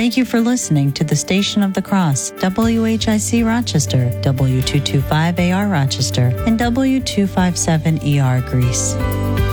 Thank you for listening to the Station of the Cross, WHIC Rochester, W225AR Rochester, and W257ER Greece.